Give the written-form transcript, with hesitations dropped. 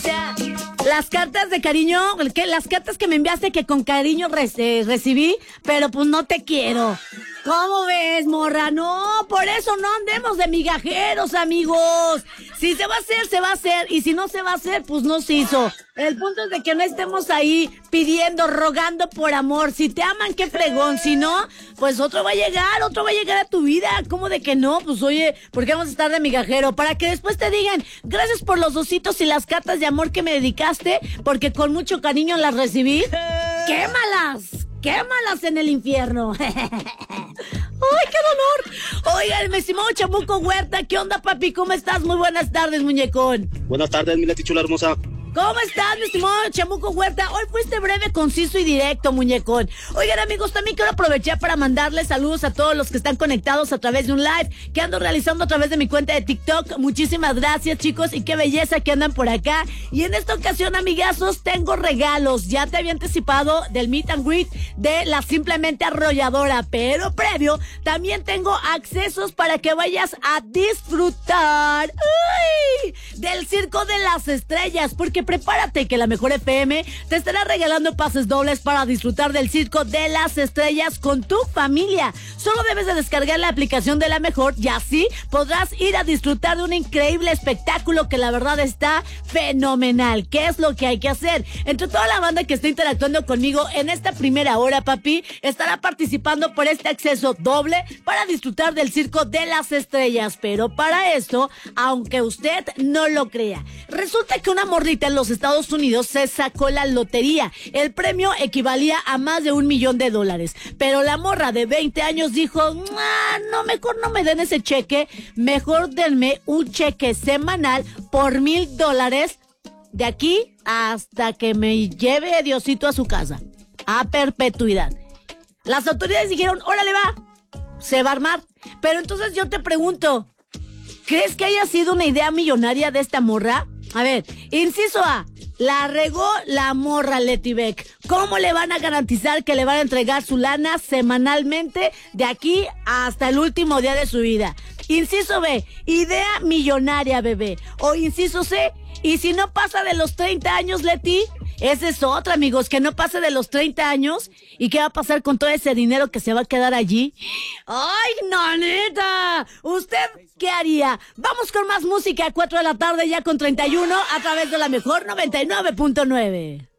Las cartas de cariño, las cartas que me enviaste que con cariño recibí, pero pues no te quiero. ¿Cómo ves, morra? No, por eso no andemos de migajeros, amigos. Si se va a hacer, se va a hacer. Y si no se va a hacer, pues no se hizo. El punto es de que no estemos ahí pidiendo, rogando por amor. Si te aman, qué fregón. Si no, pues otro va a llegar a tu vida. ¿Cómo de que no? Pues oye, ¿por qué vamos a estar de migajero? Para que después te digan, gracias por los ositos y las cartas de amor que me dedicaste, porque con mucho cariño las recibí. ¡Quémalas en el infierno! ¡Ay, qué dolor! Oigan, mi estimado Chamuco Huerta, ¿qué onda, papi? ¿Cómo estás? Muy buenas tardes, muñecón. Buenas tardes, mi Leti chula hermosa. ¿Cómo estás, mi estimado Chamuco Huerta? Hoy fuiste breve, conciso y directo, muñecón. Oigan, amigos, también quiero aprovechar para mandarles saludos a todos los que están conectados a través de un live que ando realizando a través de mi cuenta de TikTok. Muchísimas gracias, chicos, y qué belleza que andan por acá. Y en esta ocasión, amigazos, tengo regalos. Ya te había anticipado del meet and greet de la Simplemente Arrolladora, pero previo, también tengo accesos para que vayas a disfrutar del Circo de las Estrellas, porque prepárate que la Mejor FM te estará regalando pases dobles para disfrutar del Circo de las Estrellas con tu familia. Solo debes de descargar la aplicación de La Mejor y así podrás ir a disfrutar de un increíble espectáculo que la verdad está fenomenal. ¿Qué es lo que hay que hacer? Entre toda la banda que está interactuando conmigo en esta primera hora, papi, estará participando por este acceso doble para disfrutar del Circo de las Estrellas. Pero para esto, aunque usted no lo crea, resulta que una morrita en los Estados Unidos se sacó la lotería. El premio equivalía a más de $1 millón. Pero la morra de 20 años dijo, no, mejor no me den ese cheque, mejor denme un cheque semanal por $1,000 de aquí hasta que me lleve Diosito a su casa, a perpetuidad. Las autoridades dijeron, órale va, se va a armar. Pero entonces yo te pregunto, ¿crees que haya sido una idea millonaria de esta morra? A ver, inciso A, la regó la morra Leti Beck. ¿Cómo le van a garantizar que le van a entregar su lana semanalmente de aquí hasta el último día de su vida? Inciso B, idea millonaria, bebé. O inciso C, y si no pasa de los 30 años, Leti, esa es otra, amigos, que no pase de los 30 años. ¿Y qué va a pasar con todo ese dinero que se va a quedar allí? ¡Ay, no, neta! ¿Usted qué haría? Vamos con más música a 4 de la tarde, ya con 31, a través de La Mejor 99.9.